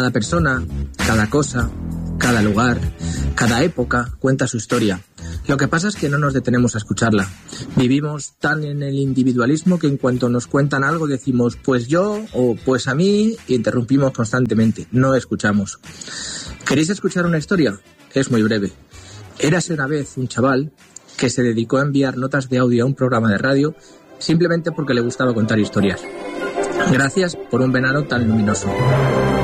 Cada persona, cada cosa, cada lugar, cada época cuenta su historia. Lo que pasa es que no nos detenemos a escucharla. Vivimos tan en el individualismo que en cuanto nos cuentan algo decimos pues yo o pues a mí y interrumpimos constantemente. No escuchamos. ¿Queréis escuchar una historia? Es muy breve. Érase una vez un chaval que se dedicó a enviar notas de audio a un programa de radio simplemente porque le gustaba contar historias. Gracias por un verano tan luminoso.